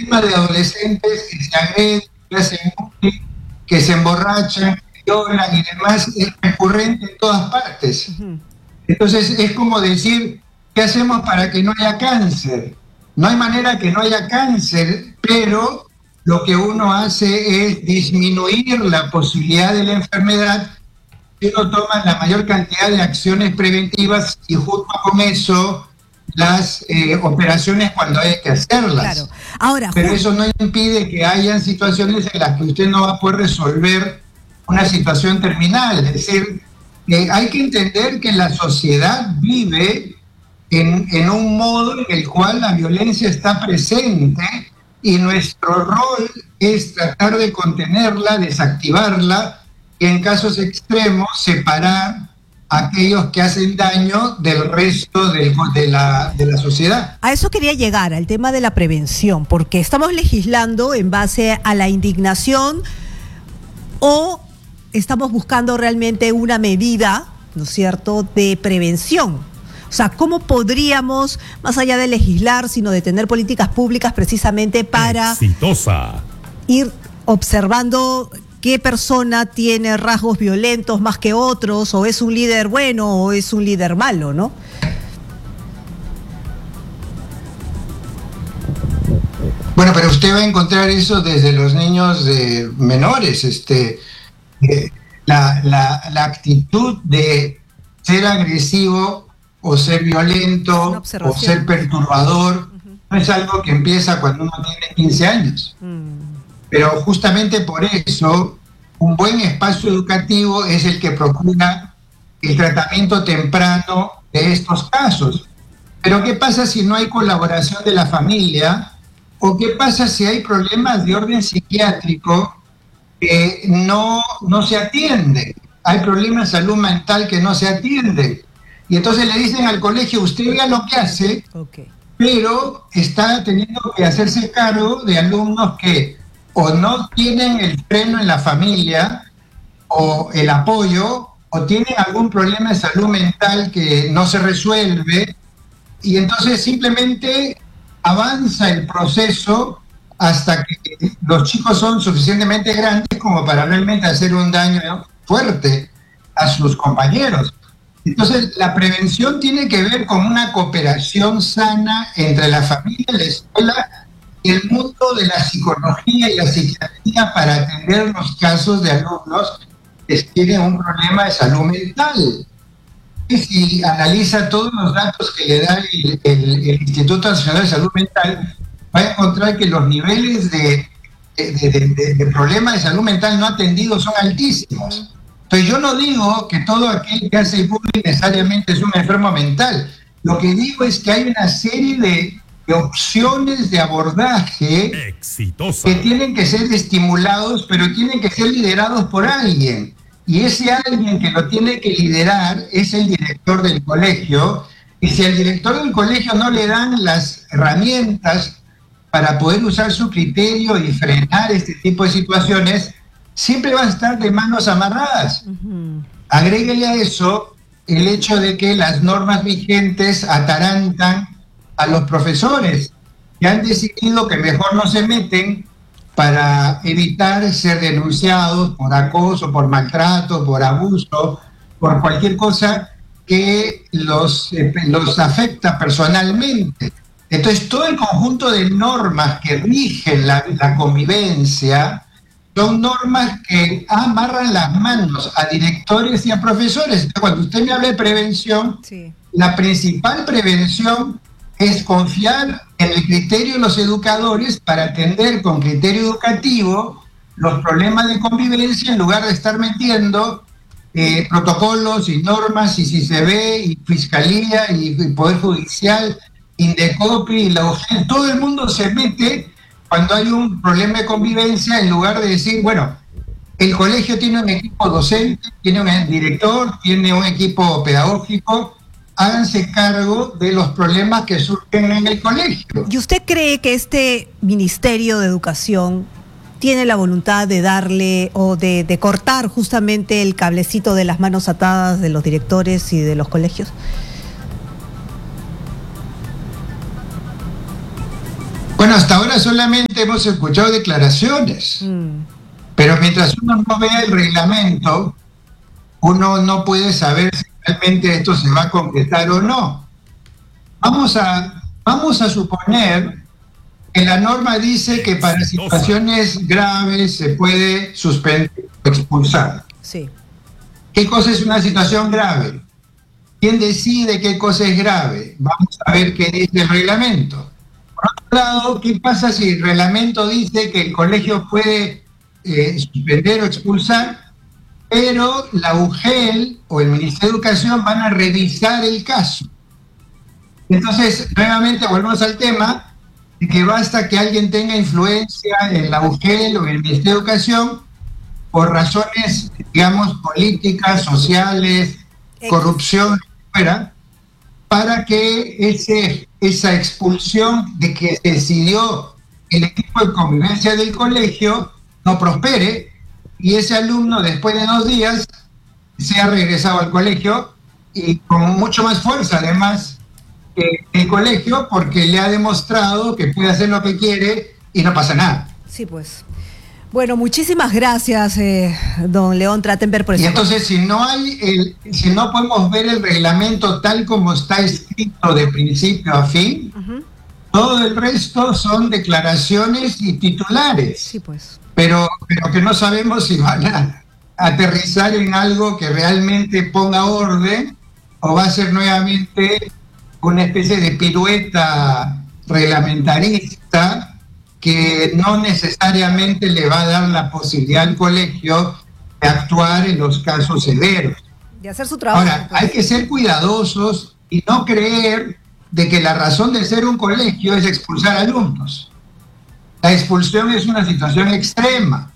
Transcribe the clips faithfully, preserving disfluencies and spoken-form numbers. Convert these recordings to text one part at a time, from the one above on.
tema de adolescentes que se agreden, que hacen bullying, que se emborrachan, que violan y demás, es recurrente en todas partes. Entonces es como decir, ¿qué hacemos para que no haya cáncer? No hay manera que no haya cáncer, pero lo que uno hace es disminuir la posibilidad de la enfermedad si uno toma la mayor cantidad de acciones preventivas y junto con eso las eh, operaciones cuando hay que hacerlas. Claro. Ahora, pero eso no impide que hayan situaciones en las que usted no va a poder resolver una situación terminal. Es decir, eh, hay que entender que la sociedad vive En, en un modo en el cual la violencia está presente y nuestro rol es tratar de contenerla, desactivarla y en casos extremos separar a aquellos que hacen daño del resto de, de, la, de la sociedad. A eso quería llegar, al tema de la prevención, porque estamos legislando en base a la indignación o estamos buscando realmente una medida, ¿no es cierto?, de prevención. O sea, ¿cómo podríamos, más allá de legislar, sino de tener políticas públicas precisamente para Exitosa. ir observando qué persona tiene rasgos violentos más que otros, o es un líder bueno o es un líder malo, ¿no? Bueno, pero usted va a encontrar eso desde los niños de menores, este, eh, la, la, la actitud de ser agresivo o ser violento, o ser perturbador, uh-huh. no es algo que empieza cuando uno tiene quince años. Mm. Pero justamente por eso, un buen espacio educativo es el que procura el tratamiento temprano de estos casos. Pero ¿qué pasa si no hay colaboración de la familia? ¿O qué pasa si hay problemas de orden psiquiátrico que no, no se atienden? Hay problemas de salud mental que no se atienden. Y entonces le dicen al colegio, usted vea lo que hace, okay. pero está teniendo que hacerse cargo de alumnos que o no tienen el freno en la familia, o el apoyo, o tienen algún problema de salud mental que no se resuelve, y entonces simplemente avanza el proceso hasta que los chicos son suficientemente grandes como para realmente hacer un daño fuerte a sus compañeros. Entonces, la prevención tiene que ver con una cooperación sana entre la familia, la escuela y el mundo de la psicología y la psiquiatría para atender los casos de alumnos que tienen un problema de salud mental. Y si analiza todos los datos que le da el, el, el Instituto Nacional de Salud Mental, va a encontrar que los niveles de, de, de, de, de problemas de salud mental no atendidos son altísimos. Entonces yo no digo que todo aquel que hace bullying necesariamente es un enfermo mental. Lo que digo es que hay una serie de, de opciones de abordaje Exitosa. que tienen que ser estimulados, pero tienen que ser liderados por alguien. Y ese alguien que lo tiene que liderar es el director del colegio. Y si al director del colegio no le dan las herramientas para poder usar su criterio y frenar este tipo de situaciones, siempre va a estar de manos amarradas. Uh-huh. Agréguele a eso el hecho de que las normas vigentes atarantan a los profesores, que han decidido que mejor no se meten para evitar ser denunciados por acoso, por maltrato, por abuso, por cualquier cosa que los, eh, los afecta personalmente. Entonces, todo el conjunto de normas que rigen la, la convivencia son normas que amarran las manos a directores y a profesores. Entonces, cuando usted me habla de prevención, sí. la principal prevención es confiar en el criterio de los educadores para atender con criterio educativo los problemas de convivencia en lugar de estar metiendo eh, protocolos y normas y si se ve, y fiscalía y, y poder judicial, Indecopi y la O G E, todo el mundo se mete cuando hay un problema de convivencia en lugar de decir, bueno, el colegio tiene un equipo docente, tiene un director, tiene un equipo pedagógico, háganse cargo de los problemas que surgen en el colegio. ¿Y usted cree que este Ministerio de Educación tiene la voluntad de darle o de, de cortar justamente el cablecito de las manos atadas de los directores y de los colegios? Bueno, hasta ahora solamente hemos escuchado declaraciones, mm. pero mientras uno no vea el reglamento, uno no puede saber si realmente esto se va a concretar o no. Vamos a, vamos a suponer que la norma dice que para situaciones graves se puede suspender o expulsar. Sí. ¿Qué cosa es una situación grave? ¿Quién decide qué cosa es grave? Vamos a ver qué dice el reglamento. Por otro lado, ¿qué pasa si el reglamento dice que el colegio puede eh, suspender o expulsar, pero la U G E L o el Ministerio de Educación van a revisar el caso? Entonces, nuevamente volvemos al tema de que basta que alguien tenga influencia en la U G E L o en el Ministerio de Educación por razones, digamos, políticas, sociales, corrupción, fuera, para que ese, esa expulsión de que decidió el equipo de convivencia del colegio no prospere y ese alumno después de dos días sea regresado al colegio y con mucho más fuerza además que el colegio, porque le ha demostrado que puede hacer lo que quiere y no pasa nada. Sí, pues. Bueno, muchísimas gracias, eh, don León Trachtenberg, por eso. Y entonces, si no hay, el, si no podemos ver el reglamento tal como está escrito de principio a fin, uh-huh. todo el resto son declaraciones y titulares. Sí, pues. Pero, pero que no sabemos si van a aterrizar en algo que realmente ponga orden o va a ser nuevamente una especie de pirueta reglamentarista que no necesariamente le va a dar la posibilidad al colegio de actuar en los casos severos. De hacer su trabajo. Ahora, pues. hay que ser cuidadosos y no creer de que la razón de ser un colegio es expulsar alumnos. La expulsión es una situación extrema,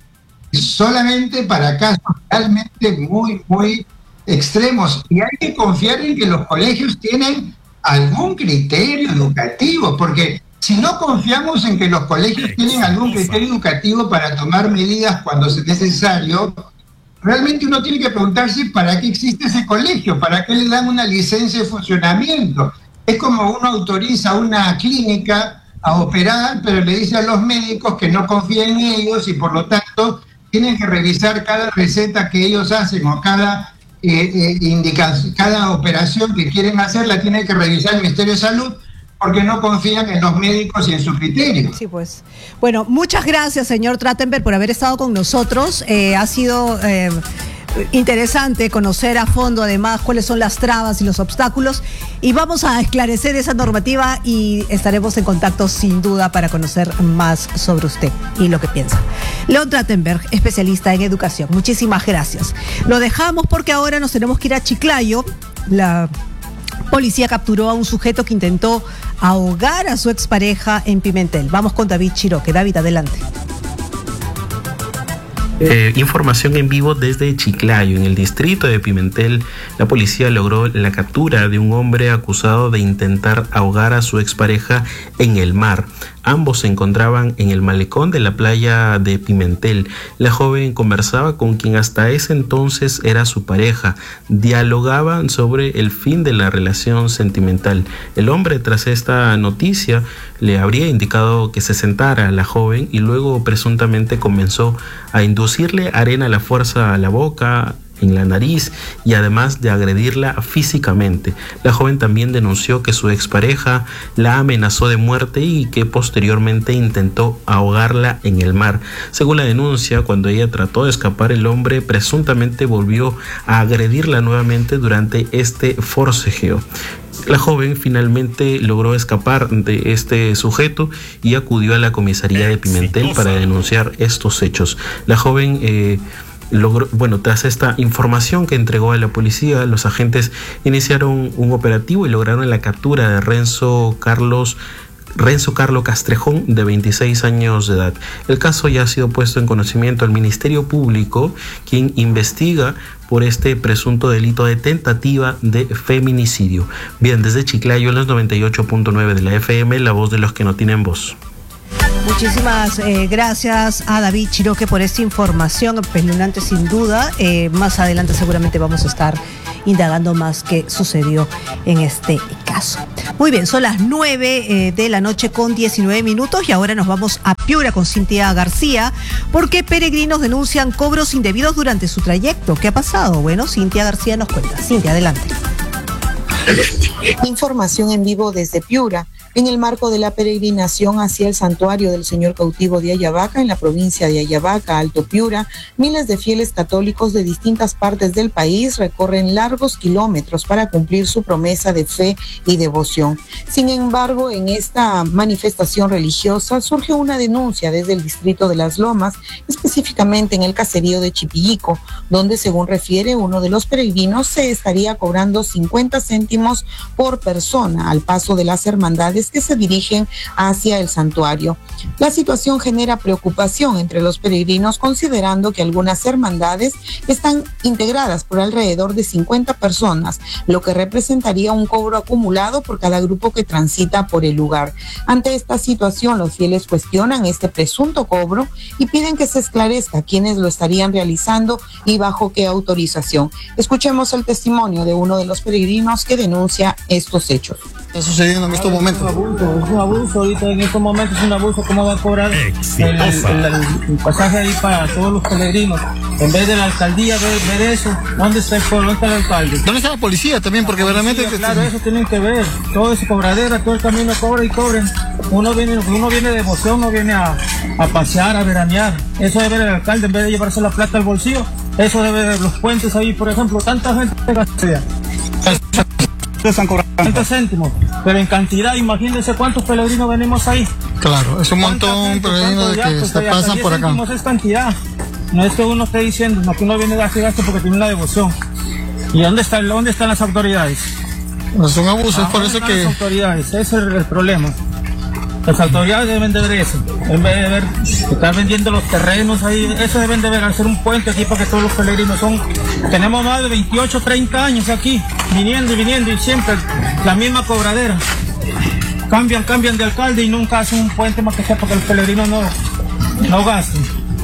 solamente para casos realmente muy, muy extremos. Y hay que confiar en que los colegios tienen algún criterio educativo, porque si no confiamos en que los colegios tienen algún criterio educativo para tomar medidas cuando es necesario, realmente uno tiene que preguntarse para qué existe ese colegio, para qué le dan una licencia de funcionamiento. Es como uno autoriza una clínica a operar, pero le dice a los médicos que no confíen en ellos y por lo tanto tienen que revisar cada receta que ellos hacen o cada, eh, eh, indicación, cada operación que quieren hacer la tiene que revisar el Ministerio de Salud, porque no confían en los médicos y en su criterio. Sí, pues. Bueno, muchas gracias, señor Trachtenberg, por haber estado con nosotros. Eh, ha sido eh, interesante conocer a fondo, además, cuáles son las trabas y los obstáculos. Y vamos a esclarecer esa normativa y estaremos en contacto, sin duda, para conocer más sobre usted y lo que piensa. León Trachtenberg, especialista en educación. Muchísimas gracias. Lo dejamos porque ahora nos tenemos que ir a Chiclayo. La policía capturó a un sujeto que intentó ahogar a su expareja en Pimentel. Vamos con David Chiroque. David, adelante. Eh, información en vivo desde Chiclayo, en el distrito de Pimentel. La policía logró la captura de un hombre acusado de intentar ahogar a su expareja en el mar. Ambos se encontraban en el malecón de la playa de Pimentel. La joven conversaba con quien hasta ese entonces era su pareja. Dialogaban sobre el fin de la relación sentimental. El hombre, tras esta noticia, le habría indicado que se sentara a la joven y luego presuntamente comenzó a inducirle arena a la fuerza a la boca, en la nariz y además de agredirla físicamente. La joven también denunció que su expareja la amenazó de muerte y que posteriormente intentó ahogarla en el mar. Según la denuncia, cuando ella trató de escapar, el hombre presuntamente volvió a agredirla nuevamente durante este forcejeo. La joven finalmente logró escapar de este sujeto y acudió a la comisaría de Pimentel para denunciar estos hechos. La joven eh, logró, bueno, tras esta información que entregó a la policía, los agentes iniciaron un operativo y lograron la captura de Renzo Carlos Renzo Carlo Castrejón, de veintiséis años de edad. El caso ya ha sido puesto en conocimiento al Ministerio Público, quien investiga por este presunto delito de tentativa de feminicidio. Bien, desde Chiclayo, en los noventa y ocho punto nueve de la F M, la voz de los que no tienen voz. Muchísimas eh, gracias a David Chiroque por esta información espeluznante, sin duda. Eh, más adelante seguramente vamos a estar indagando más qué sucedió en este caso. Muy bien, son las nueve eh, de la noche con diecinueve minutos y ahora nos vamos a Piura con Cintia García porque peregrinos denuncian cobros indebidos durante su trayecto. ¿Qué ha pasado? Bueno, Cintia García nos cuenta. Cintia, adelante. Información en vivo desde Piura. En el marco de la peregrinación hacia el santuario del Señor Cautivo de Ayabaca, en la provincia de Ayabaca, Alto Piura, miles de fieles católicos de distintas partes del país recorren largos kilómetros para cumplir su promesa de fe y devoción. Sin embargo, en esta manifestación religiosa surge una denuncia desde el distrito de Las Lomas, específicamente en el caserío de Chipillico, donde, según refiere uno de los peregrinos, se estaría cobrando cincuenta céntimos por persona al paso de las hermandades que se dirigen hacia el santuario. La situación genera preocupación entre los peregrinos, considerando que algunas hermandades están integradas por alrededor de cincuenta personas, lo que representaría un cobro acumulado por cada grupo que transita por el lugar. Ante esta situación, los fieles cuestionan este presunto cobro y piden que se esclarezca quiénes lo estarían realizando y bajo qué autorización. Escuchemos el testimonio de uno de los peregrinos que denuncia estos hechos. Está sucediendo en estos momentos. Es un abuso, es un abuso, ahorita en estos momentos es un abuso. ¿Cómo va a cobrar el, el, el, el pasaje ahí para todos los peregrinos? En vez de la alcaldía ver, ver eso, ¿dónde está el pueblo? ¿Dónde está el alcalde? ¿Dónde está la policía también? Porque verdaderamente... Sí, claro, eso tienen que ver. Todo eso cobradera, todo el camino cobra y cobren. Uno viene, uno viene de devoción, no viene a, a pasear, a veranear. Eso debe ver el alcalde, en vez de llevarse la plata al bolsillo. Eso debe ver los puentes ahí, por ejemplo, tanta gente que están cobrando treinta céntimos, pero en cantidad, imagínense cuántos peregrinos venimos ahí. Claro, es un montón de peregrinos que se pasan por acá. Es cantidad, no es que uno esté diciendo, no, que uno viene de gasto y gasto porque tiene una devoción. ¿Y dónde están, dónde están las autoridades? Es un abuso, es por eso que... Las autoridades, ese es el problema. Las autoridades deben de ver eso, en vez de ver, estar vendiendo los terrenos ahí, eso deben de ver, hacer un puente aquí para que todos los peregrinos son, tenemos más de veintiocho, treinta años aquí, viniendo y viniendo y siempre la misma cobradera. Cambian, cambian de alcalde y nunca hacen un puente más que sea para que los peregrinos no, no gasten.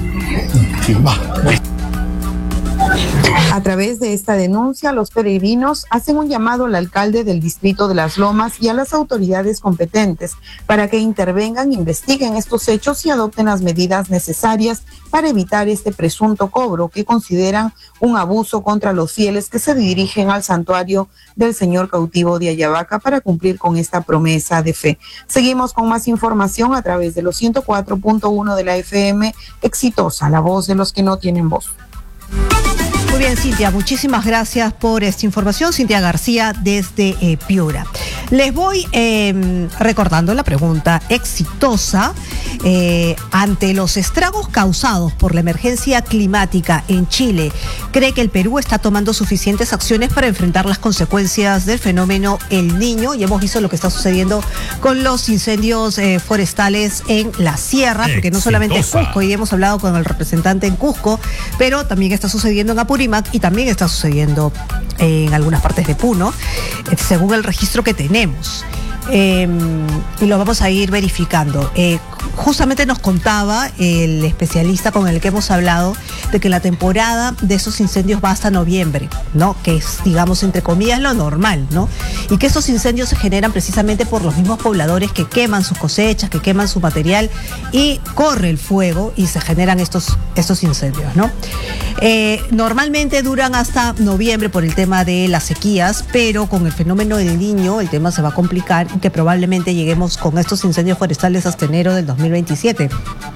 A través de esta denuncia, los peregrinos hacen un llamado al alcalde del distrito de Las Lomas y a las autoridades competentes para que intervengan, investiguen estos hechos y adopten las medidas necesarias para evitar este presunto cobro que consideran un abuso contra los fieles que se dirigen al santuario del Señor Cautivo de Ayabaca para cumplir con esta promesa de fe. Seguimos con más información a través de los ciento cuatro punto uno de la F M, Exitosa, la voz de los que no tienen voz. Muy bien, Cintia, muchísimas gracias por esta información. Cintia García desde eh, Piura. Les voy eh, recordando la pregunta exitosa. Eh, ante los estragos causados por la emergencia climática en Chile, ¿cree que el Perú está tomando suficientes acciones para enfrentar las consecuencias del fenómeno El Niño? Y hemos visto lo que está sucediendo con los incendios eh, forestales en la sierra, porque no solamente en Cusco, y hemos hablado con el representante en Cusco, pero también está sucediendo en Apurímac y también está sucediendo en algunas partes de Puno, según el registro que tenemos. Eh, y lo vamos a ir verificando. Eh, justamente nos contaba el especialista con el que hemos hablado de que la temporada de esos incendios va hasta noviembre, ¿no? Que es, digamos, entre comillas, lo normal, ¿no? Y que esos incendios se generan precisamente por los mismos pobladores que queman sus cosechas, que queman su material y corre el fuego y se generan estos, estos incendios, ¿no? Eh, normalmente duran hasta noviembre por el tema de las sequías, pero con el fenómeno del Niño el tema se va a complicar y que probablemente lleguemos con estos incendios forestales hasta enero del dos mil veintisiete.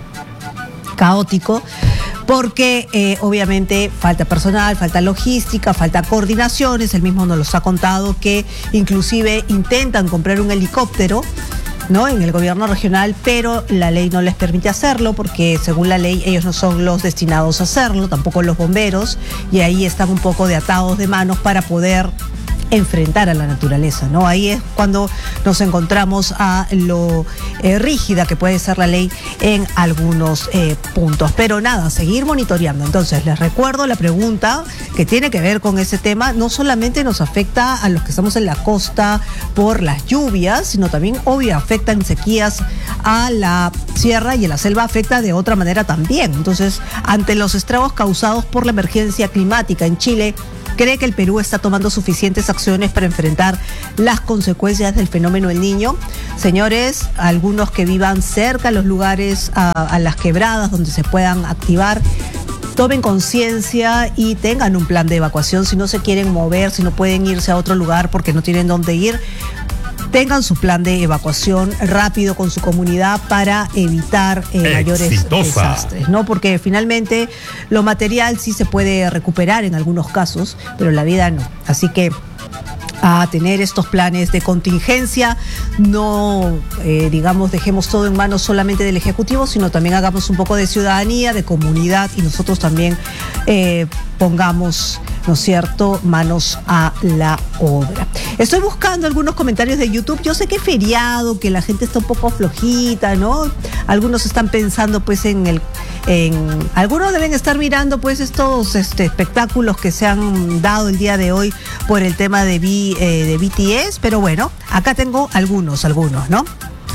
Caótico, porque eh, obviamente falta personal, falta logística, falta coordinaciones. Él mismo nos los ha contado que inclusive intentan comprar un helicóptero, ¿no?, en el gobierno regional, pero la ley no les permite hacerlo porque según la ley ellos no son los destinados a hacerlo, tampoco los bomberos, y ahí están un poco de atados de manos para poder enfrentar a la naturaleza, ¿no? Ahí es cuando nos encontramos a lo eh, rígida que puede ser la ley en algunos eh, puntos. Pero nada, seguir monitoreando. Entonces, les recuerdo la pregunta que tiene que ver con ese tema. No solamente nos afecta a los que estamos en la costa por las lluvias, sino también, obvio, afecta en sequías a la sierra y en la selva afecta de otra manera también. Entonces, ante los estragos causados por la emergencia climática en Chile, ¿Cree que el Perú está tomando suficientes acciones para enfrentar las consecuencias del fenómeno El Niño? Señores, algunos que vivan cerca a los lugares, a, a las quebradas donde se puedan activar, tomen conciencia y tengan un plan de evacuación. Si no se quieren mover, si no pueden irse a otro lugar porque no tienen dónde ir, tengan su plan de evacuación rápido con su comunidad para evitar eh, mayores desastres, ¿no? Porque finalmente lo material sí se puede recuperar en algunos casos, pero la vida no. Así que a tener estos planes de contingencia, no, eh, digamos, dejemos todo en manos solamente del Ejecutivo, sino también hagamos un poco de ciudadanía, de comunidad, y nosotros también eh, pongamos, ¿no es cierto?, manos a la obra. Estoy buscando algunos comentarios de YouTube. Yo sé que es feriado, que la gente está un poco flojita, ¿no? Algunos están pensando, pues, en el... En, algunos deben estar mirando, pues, estos este, espectáculos que se han dado el día de hoy por el tema de, B, eh, de B T S, pero bueno, acá tengo algunos, algunos, ¿no?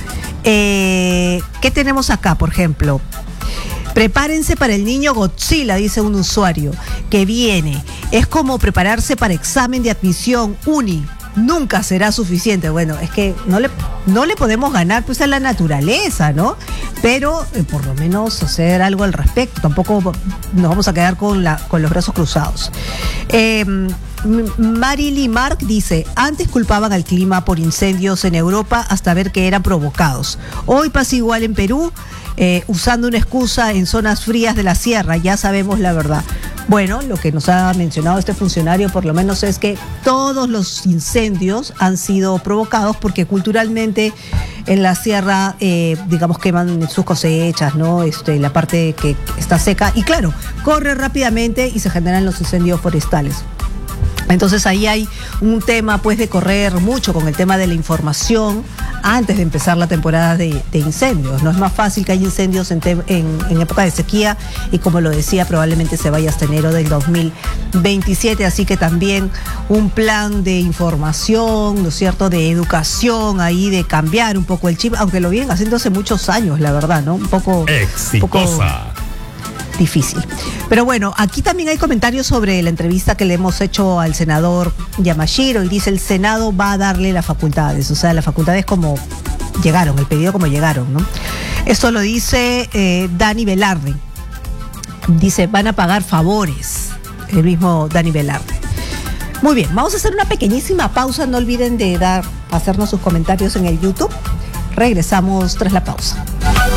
Eh, ¿Qué tenemos acá, por ejemplo? Prepárense para el niño Godzilla, dice un usuario, que viene. Es como prepararse para examen de admisión uni. Nunca será suficiente. Bueno, es que no le, no le podemos ganar pues a la naturaleza, ¿no? Pero eh, por lo menos hacer algo al respecto. Tampoco nos vamos a quedar con, la, con los brazos cruzados. Eh, Marily Mark dice, antes culpaban al clima por incendios en Europa hasta ver que eran provocados. Hoy pasa igual en Perú, eh, usando una excusa en zonas frías de la sierra. Ya sabemos la verdad. Bueno, lo que nos ha mencionado este funcionario por lo menos es que todos los incendios han sido provocados porque culturalmente en la sierra, eh, digamos, queman sus cosechas, ¿no? Este, la parte que está seca y claro, corre rápidamente y se generan los incendios forestales. Entonces ahí hay un tema pues de correr mucho con el tema de la información antes de empezar la temporada de, de incendios. No es más fácil que haya incendios en, te, en, en época de sequía y como lo decía probablemente se vaya hasta enero del dos mil veintisiete, así que también un plan de información, ¿no es cierto?, de educación ahí, de cambiar un poco el chip, aunque lo vienen haciendo hace muchos años, la verdad, ¿no? Un poco... Exitosa. Un poco difícil. Pero bueno, aquí también hay comentarios sobre la entrevista que le hemos hecho al senador Yamashiro y dice el Senado va a darle las facultades, o sea, las facultades como llegaron, el pedido como llegaron, ¿no? Esto lo dice eh, Dani Velarde. Dice, van a pagar favores, el mismo Dani Velarde. Muy bien, vamos a hacer una pequeñísima pausa, no olviden de dar, hacernos sus comentarios en el YouTube. Regresamos tras la pausa.